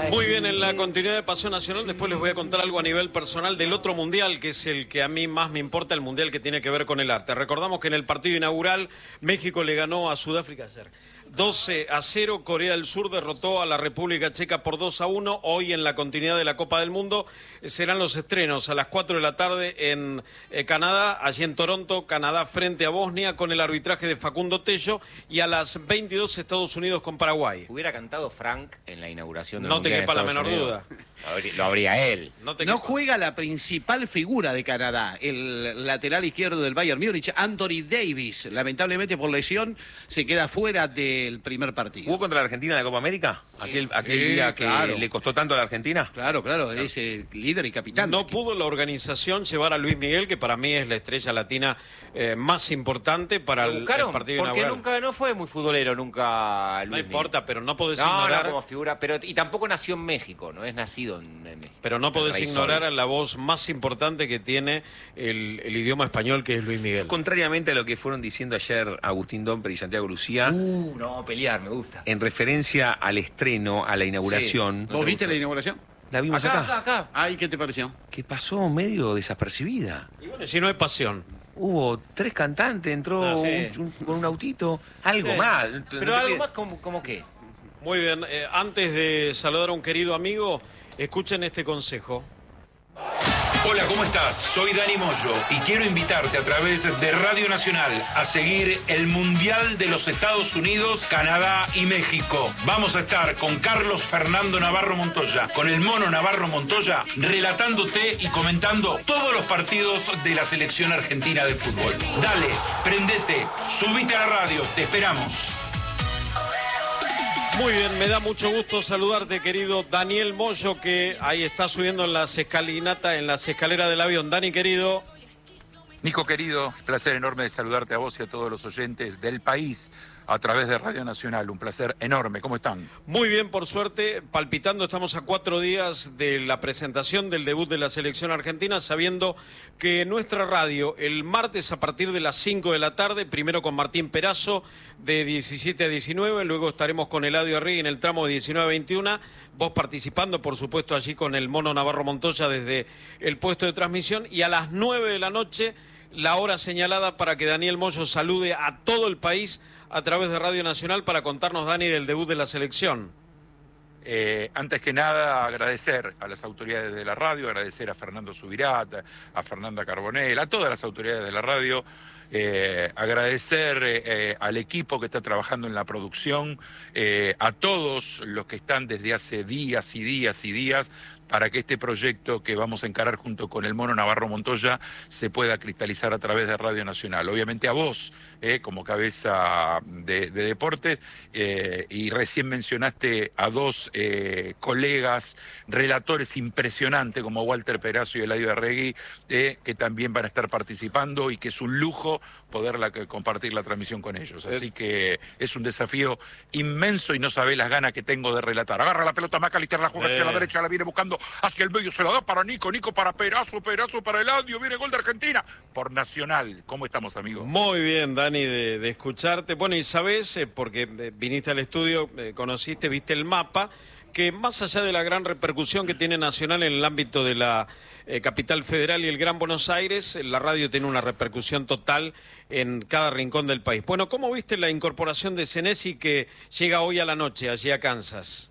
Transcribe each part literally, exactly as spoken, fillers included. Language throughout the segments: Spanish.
Muy bien, en la continuidad de Paseo Nacional, después les voy a contar algo a nivel personal del otro mundial, que es el que a mí más me importa, el mundial que tiene que ver con el arte. Recordamos que en el partido inaugural México le ganó a Sudáfrica ayer doce a cero, Corea del Sur derrotó a la República Checa por dos a uno. Hoy en la continuidad de la Copa del Mundo serán los estrenos a las cuatro de la tarde en eh, Canadá, allí en Toronto, Canadá frente a Bosnia con el arbitraje de Facundo Tello, y a las veintidós Estados Unidos con Paraguay. Hubiera cantado Frank en la inauguración del No te Mundial quepa la en menor Estados duda. Lo habría, lo habría él. No, te No quepa. juega la principal figura de Canadá, el lateral izquierdo del Bayern Múnich, Anthony Davis. Lamentablemente por lesión se queda fuera del primer partido. ¿Jugó contra la Argentina en la Copa América? Aquel, aquel Sí, día que claro. le costó tanto a la Argentina. Claro, claro, es el líder y capitán. No pudo la organización llevar a Luis Miguel, que para mí es la estrella latina eh, más importante para ¿Lo el, buscaron? el partido Porque inaugural. nunca no fue muy futbolero, nunca. No Luis importa, Miguel. pero no podés No, ignorar... no como figura, pero y tampoco nació en México, no es nacido en, en México. Pero no podés El Rey ignorar Sol. a la voz más importante que tiene el, el idioma español, que es Luis Miguel. Contrariamente a lo que fueron diciendo ayer Agustín Domper y Santiago Lucía, Uh, no, pelear, me gusta. en referencia al estreno, a la inauguración, ¿Vos viste la inauguración? la vimos Acá, acá, acá, acá. Ay, ¿qué te pareció? que pasó medio desapercibida. Y bueno, si no hay pasión. Hubo tres cantantes, entró Ah, sí. un- un- con un autito, algo Sí. más. Pero algo más como, como qué. Muy bien, eh, antes de saludar a un querido amigo, escuchen este consejo. Hola, ¿cómo estás? Soy Dani Moyo y quiero invitarte a través de Radio Nacional a seguir el Mundial de los Estados Unidos, Canadá y México. Vamos a estar con Carlos Fernando Navarro Montoya, con el Mono Navarro Montoya, relatándote y comentando todos los partidos de la selección argentina de fútbol. Dale, prendete, subite a la radio, te esperamos. Muy bien, me da mucho gusto saludarte, querido Daniel Moyo, que ahí está subiendo en las escalinatas, en las escaleras del avión. Dani, querido. Nico querido, placer enorme de saludarte a vos y a todos los oyentes del país a través de Radio Nacional. Un placer enorme. ¿Cómo están? Muy bien, por suerte, palpitando. Estamos a cuatro días de la presentación del debut de la selección argentina, sabiendo que nuestra radio, el martes a partir de las cinco de la tarde, primero con Martín Perazo de diecisiete a diecinueve, luego estaremos con Eladio Arregui en el tramo de diecinueve a veintiuno, vos participando, por supuesto, allí con el Mono Navarro Montoya desde el puesto de transmisión, y a las nueve de la noche, la hora señalada para que Daniel Moyo salude a todo el país a través de Radio Nacional para contarnos, Dani, del debut de la selección. Eh, antes que nada, agradecer a las autoridades de la radio, agradecer a Fernando Subirata, a Fernanda Carbonell, a todas las autoridades de la radio, eh, agradecer eh, al equipo que está trabajando en la producción, eh, a todos los que están desde hace días y días y días para que este proyecto que vamos a encarar junto con el Mono Navarro Montoya se pueda cristalizar a través de Radio Nacional. Obviamente a vos, eh, como cabeza de, de deportes, eh, y recién mencionaste a dos eh, colegas, relatores impresionantes como Walter Perazo y Eladio Arregui, eh, que también van a estar participando y que es un lujo poder la, compartir la transmisión con ellos. Así que es un desafío inmenso y no sabés las ganas que tengo de relatar. Agarra la pelota McAllister, la juega hacia la derecha, la viene buscando hacia el medio, se la da para Nico, Nico para Perazo, Perazo para Eladio, viene gol de Argentina por Nacional. ¿Cómo estamos, amigos? Muy bien, Dani, de, de escucharte. Bueno, y sabés, eh, porque eh, viniste al estudio, eh, conociste, viste el mapa, que más allá de la gran repercusión que tiene Nacional en el ámbito de la eh, capital federal y el Gran Buenos Aires, la radio tiene una repercusión total en cada rincón del país. Bueno, ¿cómo viste la incorporación de Senesi que llega hoy a la noche allí a Kansas?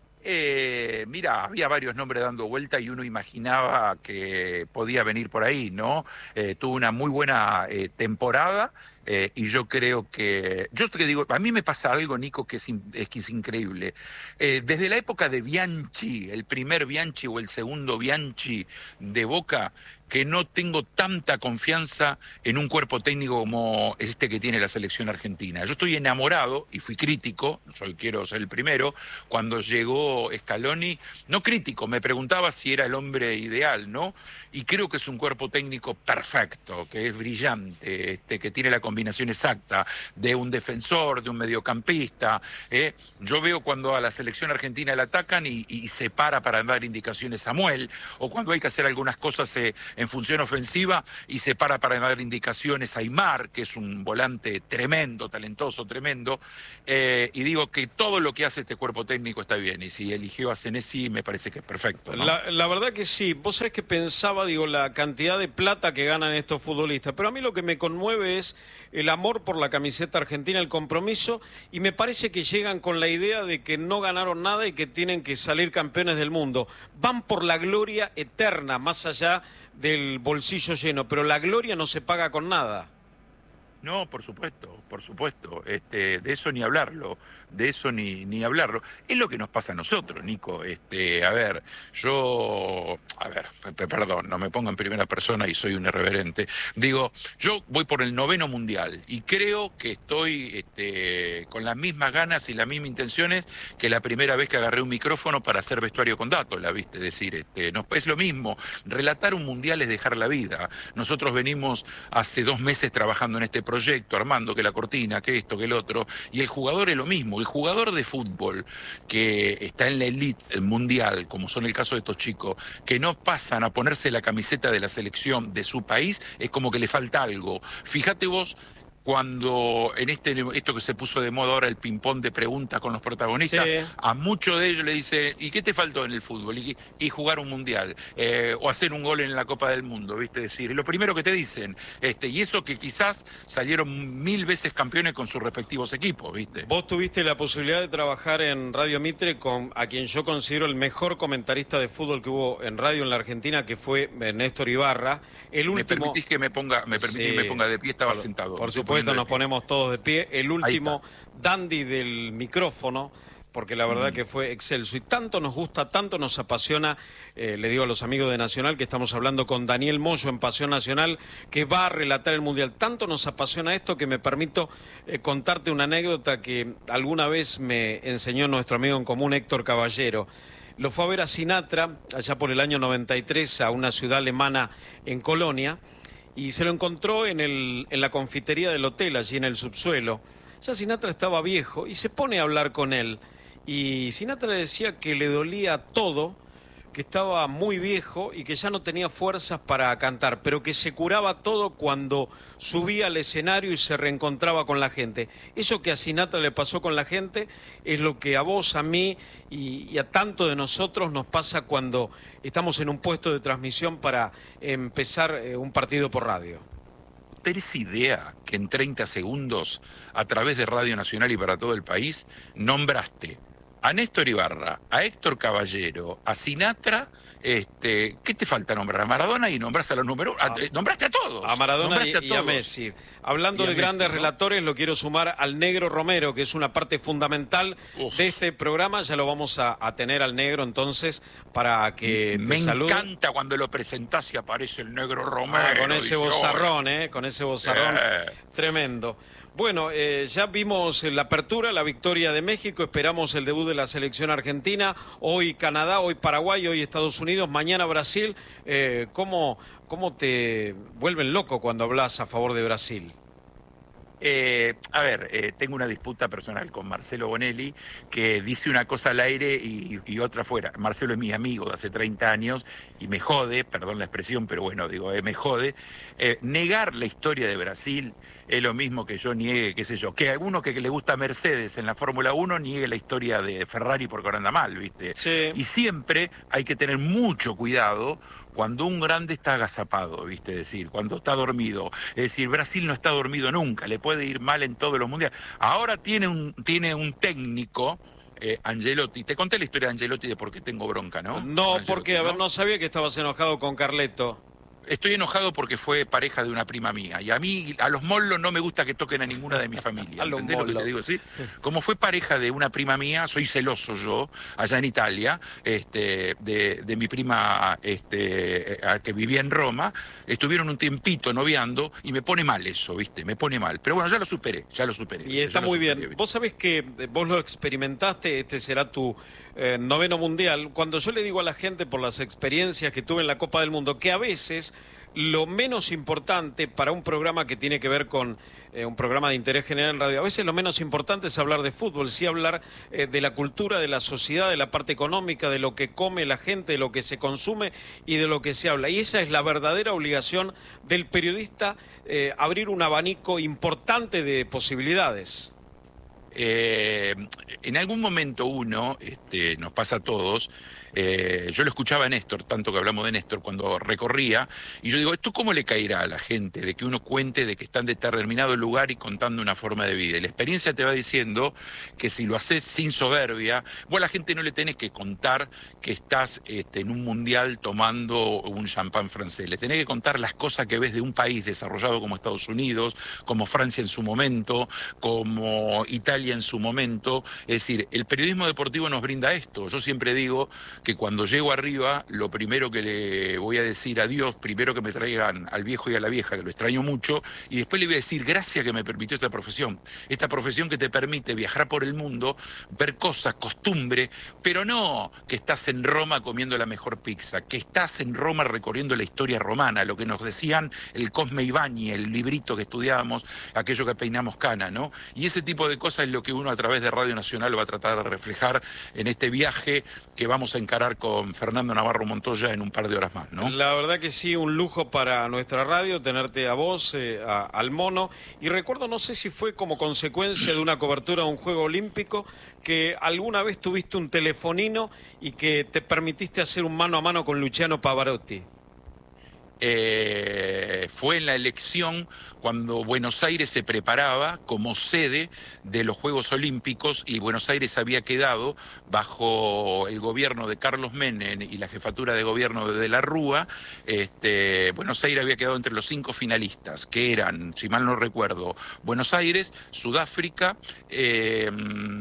Eh, mira, había varios nombres dando vuelta y uno imaginaba que podía venir por ahí, ¿no? Eh, tuvo una muy buena eh, temporada. Eh, y yo creo que, yo te digo, a mí me pasa algo, Nico, que es, in, es, que es increíble. Eh, desde la época de Bianchi, el primer Bianchi o el segundo Bianchi de Boca, que no tengo tanta confianza en un cuerpo técnico como este que tiene la selección argentina. Yo estoy enamorado, y fui crítico, soy, quiero ser el primero, cuando llegó Scaloni, no crítico, me preguntaba si era el hombre ideal, ¿no? Y creo que es un cuerpo técnico perfecto, que es brillante, este, que tiene la combinación combinación exacta de un defensor, de un mediocampista. ¿eh? Yo veo cuando a la selección argentina la atacan y, y se para para dar indicaciones Samuel, o cuando hay que hacer algunas cosas eh, en función ofensiva y se para para dar indicaciones Aimar, que es un volante tremendo, talentoso, tremendo, eh, y digo que todo lo que hace este cuerpo técnico está bien, y si eligió a Senesi me parece que es perfecto, ¿no? La, la verdad que sí. Vos sabés que pensaba, digo, la cantidad de plata que ganan estos futbolistas, pero a mí lo que me conmueve es el amor por la camiseta argentina, el compromiso, y me parece que llegan con la idea de que no ganaron nada y que tienen que salir campeones del mundo. Van por la gloria eterna, más allá del bolsillo lleno, pero la gloria no se paga con nada. No, por supuesto, por supuesto. Este, de eso ni hablarlo, de eso ni, ni hablarlo. Es lo que nos pasa a nosotros, Nico. Este, a ver, yo, a ver, perdón, no me pongo en primera persona y soy un irreverente. Digo, yo voy por el noveno mundial y creo que estoy este, con las mismas ganas y las mismas intenciones que la primera vez que agarré un micrófono para hacer vestuario con datos, la viste decir. Este, no, es lo mismo. Relatar un mundial es dejar la vida. Nosotros venimos hace dos meses trabajando en este proyecto, armando que la cortina, que esto, que el otro, y el jugador es lo mismo. El jugador de fútbol que está en la elite mundial, como son el caso de estos chicos, que no pasan a ponerse la camiseta de la selección de su país, es como que le falta algo. Fíjate vos, cuando en este esto que se puso de moda ahora, el ping-pong de preguntas con los protagonistas, sí. A muchos de ellos le dice, ¿y qué te faltó en el fútbol? Y, y jugar un mundial, eh, o hacer un gol en la Copa del Mundo, ¿viste? Decir, lo primero que te dicen, este, y eso que quizás salieron mil veces campeones con sus respectivos equipos, ¿viste? Vos tuviste la posibilidad de trabajar en Radio Mitre con a quien yo considero el mejor comentarista de fútbol que hubo en radio en la Argentina, que fue Néstor Ibarra. El último... ¿Me permitís que me ponga, me permitís sí. que me ponga de pie? Estaba por, sentado. Por supuesto. Nos ponemos todos de pie. El último dandy del micrófono, porque la verdad mm. que fue excelso. Y tanto nos gusta, tanto nos apasiona, eh, le digo a los amigos de Nacional que estamos hablando con Daniel Moyo en Pasión Nacional, que va a relatar el Mundial. Tanto nos apasiona esto que me permito eh, contarte una anécdota que alguna vez me enseñó nuestro amigo en común, Héctor Caballero. Lo fue a ver a Sinatra, allá por el año noventa y tres, a una ciudad alemana en Colonia, y se lo encontró en, el, en la confitería del hotel, allí en el subsuelo. Ya Sinatra estaba viejo y se pone a hablar con él. Y Sinatra le decía que le dolía todo, que estaba muy viejo y que ya no tenía fuerzas para cantar, pero que se curaba todo cuando subía al escenario y se reencontraba con la gente. Eso que a Sinatra le pasó con la gente es lo que a vos, a mí y, y a tanto de nosotros nos pasa cuando estamos en un puesto de transmisión para empezar eh, un partido por radio. ¿Tenés idea que en treinta segundos, a través de Radio Nacional y para todo el país, nombraste a Néstor Ibarra, a Héctor Caballero, a Sinatra, este, ¿qué te falta nombrar? A Maradona y nombraste a los números, a, nombraste a todos. A Maradona y a, y a Messi. Hablando de Messi, grandes ¿no? relatores, lo quiero sumar al Negro Romero, que es una parte fundamental Uf. de este programa. Ya lo vamos a, a tener al Negro entonces para que Me te salude. Me encanta cuando lo presentás y aparece el Negro Romero. Ah, con ese vozarrón, ¿eh? Con ese vozarrón eh. tremendo. Bueno, eh, ya vimos la apertura, la victoria de México, esperamos el debut de la selección argentina, hoy Canadá, hoy Paraguay, hoy Estados Unidos, mañana Brasil. Eh, ¿cómo, ¿Cómo te vuelven loco cuando hablas a favor de Brasil? Eh, a ver, eh, tengo una disputa personal con Marcelo Bonelli, que dice una cosa al aire y, y otra fuera. Marcelo es mi amigo de hace treinta años y me jode, perdón la expresión, pero bueno, digo, eh, me jode. Eh, negar la historia de Brasil es lo mismo que yo niegue, qué sé yo, que alguno que, que le gusta Mercedes en la Fórmula uno niegue la historia de Ferrari porque ahora anda mal, ¿viste? Sí. Y siempre hay que tener mucho cuidado cuando un grande está agazapado, ¿viste? Es decir, cuando está dormido. Es decir, Brasil no está dormido nunca, le puede ir mal en todos los mundiales. Ahora tiene un, tiene un técnico, eh, Angelotti. Te conté la historia de Angelotti de por qué tengo bronca, ¿no? No, porque, a ver, no sabía que estabas enojado con Carleto. Estoy enojado porque fue pareja de una prima mía. Y a mí, a los mollos, no me gusta que toquen a ninguna de mi familia. ¿Entendés lo que te digo? ¿Sí? Como fue pareja de una prima mía, soy celoso yo, allá en Italia, este, de, de mi prima este, que vivía en Roma. Estuvieron un tiempito noviando y me pone mal eso, ¿viste? Me pone mal. Pero bueno, ya lo superé, ya lo superé. Y está muy bien. bien. Vos sabés que vos lo experimentaste, este será tu eh, noveno mundial. Cuando yo le digo a la gente por las experiencias que tuve en la Copa del Mundo, que a veces lo menos importante para un programa que tiene que ver con eh, un programa de interés general en radio. A veces lo menos importante es hablar de fútbol, sí hablar eh, de la cultura, de la sociedad, de la parte económica, de lo que come la gente, de lo que se consume y de lo que se habla. Y esa es la verdadera obligación del periodista, eh, abrir un abanico importante de posibilidades. Eh, en algún momento uno, este, nos pasa a todos, eh, yo lo escuchaba a Néstor, tanto que hablamos de Néstor, cuando recorría, y yo digo, ¿esto cómo le caerá a la gente de que uno cuente de que está en determinado lugar y contando una forma de vida? Y la experiencia te va diciendo que si lo haces sin soberbia, vos a la gente no le tenés que contar que estás este, en un mundial tomando un champán francés, le tenés que contar las cosas que ves de un país desarrollado como Estados Unidos, como Francia en su momento, como Italia en su momento. Es decir, el periodismo deportivo nos brinda esto. Yo siempre digo que cuando llego arriba, lo primero que le voy a decir a Dios, primero que me traigan al viejo y a la vieja, que lo extraño mucho, y después le voy a decir gracias que me permitió esta profesión. Esta profesión que te permite viajar por el mundo, ver cosas, costumbre, pero no que estás en Roma comiendo la mejor pizza, que estás en Roma recorriendo la historia romana, lo que nos decían el Cosme Ibáñez, el librito que estudiábamos, aquello que peinamos cana, ¿no? Y ese tipo de cosas es lo que uno a través de Radio Nacional va a tratar de reflejar en este viaje que vamos a encarar con Fernando Navarro Montoya en un par de horas más, ¿no? La verdad que sí, un lujo para nuestra radio tenerte a vos, eh, a, al Mono, y recuerdo, no sé si fue como consecuencia de una cobertura de un Juego Olímpico, que alguna vez tuviste un telefonino y que te permitiste hacer un mano a mano con Luciano Pavarotti. Eh, fue en la elección cuando Buenos Aires se preparaba como sede de los Juegos Olímpicos y Buenos Aires había quedado bajo el gobierno de Carlos Menem y la jefatura de gobierno de De la Rúa. Este, Buenos Aires había quedado entre los cinco finalistas, que eran, si mal no recuerdo, Buenos Aires, Sudáfrica, eh,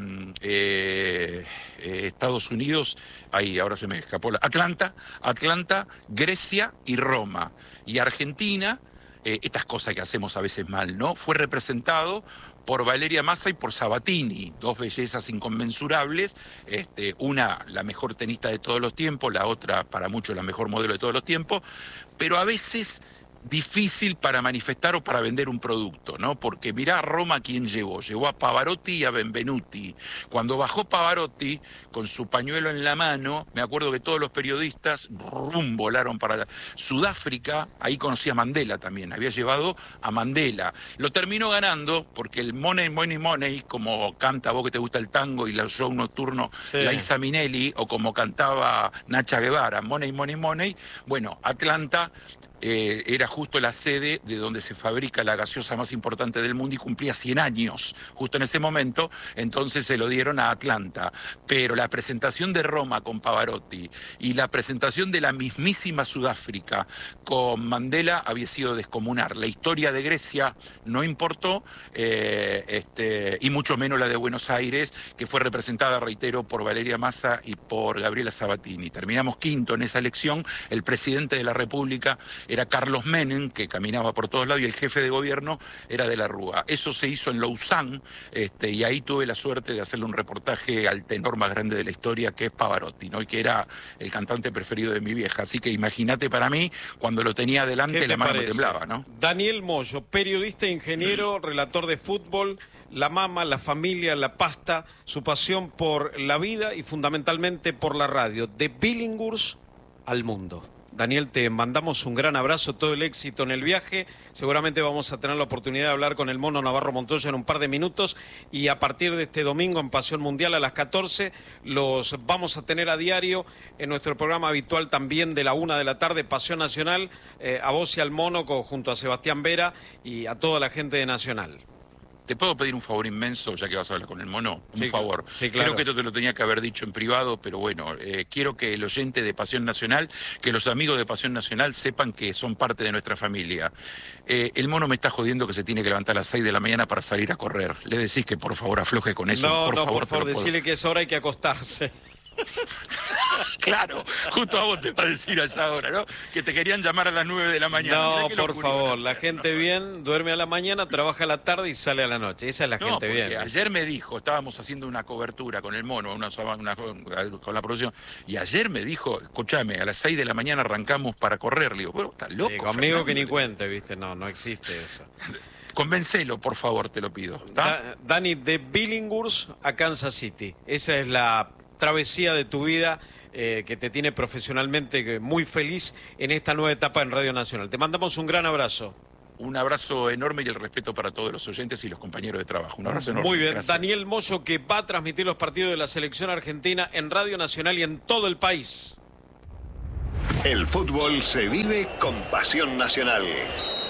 eh, eh, Estados Unidos, ahí ahora se me escapó, la, Atlanta, Atlanta, Grecia y Roma. Y Argentina, eh, estas cosas que hacemos a veces mal, ¿no? Fue representado por Valeria Massa y por Sabatini, dos bellezas inconmensurables, este, una la mejor tenista de todos los tiempos, la otra para muchos la mejor modelo de todos los tiempos, pero a veces difícil para manifestar o para vender un producto, ¿no? Porque mirá a Roma quién llevó, llevó a Pavarotti y a Benvenuti. Cuando bajó Pavarotti con su pañuelo en la mano, me acuerdo que todos los periodistas rum, volaron para Sudáfrica, ahí conocí a Mandela también, había llevado a Mandela. Lo terminó ganando porque el Money, Money, Money, como canta vos que te gusta el tango y el show nocturno, sí, Liza Minnelli, o como cantaba Nacha Guevara, Money, Money, Money, bueno, Atlanta Eh, era justo la sede de donde se fabrica la gaseosa más importante del mundo y cumplía cien años justo en ese momento, entonces se lo dieron a Atlanta. Pero la presentación de Roma con Pavarotti y la presentación de la mismísima Sudáfrica con Mandela había sido descomunal. La historia de Grecia no importó, eh, este, y mucho menos la de Buenos Aires, que fue representada, reitero, por Valeria Massa y por Gabriela Sabatini. Terminamos quinto en esa elección, el presidente de la República era Carlos Menem, que caminaba por todos lados, y el jefe de gobierno era De la Rúa. Eso se hizo en Lausanne, este, y ahí tuve la suerte de hacerle un reportaje al tenor más grande de la historia, que es Pavarotti, ¿no? Y que era el cantante preferido de mi vieja. Así que imagínate para mí, cuando lo tenía delante, la mano me temblaba, ¿no? Daniel Moyo, periodista, ingeniero, relator de fútbol, la mama, la familia, la pasta, su pasión por la vida y fundamentalmente por la radio, de Billinghurst al mundo. Daniel, te mandamos un gran abrazo, todo el éxito en el viaje. Seguramente vamos a tener la oportunidad de hablar con el Mono Navarro Montoya en un par de minutos y a partir de este domingo en Pasión Mundial a las catorce los vamos a tener a diario en nuestro programa habitual también de la una de la tarde, Pasión Nacional, eh, a vos y al Mono junto a Sebastián Vera y a toda la gente de Nacional. ¿Te puedo pedir un favor inmenso, ya que vas a hablar con el Mono? Un sí, favor. Sí, claro. Creo que esto te lo tenía que haber dicho en privado, pero bueno, eh, quiero que el oyente de Pasión Nacional, que los amigos de Pasión Nacional sepan que son parte de nuestra familia. Eh, el Mono me está jodiendo que se tiene que levantar a las seis de la mañana para salir a correr. Le decís que por favor afloje con eso. No, por no, favor, por favor, decirle que es hora hay que acostarse. Claro, justo a vos te va a decir a esa hora, ¿no? Que te querían llamar a las nueve de la mañana. No, Mirá qué por locura iban a favor, hacer, la gente ¿no? bien duerme a la mañana, trabaja a la tarde y sale a la noche. Esa es la No, gente porque bien. ayer me dijo, estábamos haciendo una cobertura con el mono, una, una- con la producción, y ayer me dijo, escúchame, a las seis de la mañana arrancamos para correr. Le digo, bueno, estás loco. Sí, conmigo Fernando? que ni cuente, ¿viste? No, no existe eso. Convéncelo, por favor, te lo pido. ¿Está? Da- Dani, de Billinghurst a Kansas City. Esa es la travesía de tu vida eh, que te tiene profesionalmente eh, muy feliz en esta nueva etapa en Radio Nacional. Te mandamos un gran abrazo. Un abrazo enorme y el respeto para todos los oyentes y los compañeros de trabajo. Un abrazo enorme. Muy bien, Gracias. Daniel Moyo, que va a transmitir los partidos de la selección argentina en Radio Nacional y en todo el país. El fútbol se vive con pasión nacional.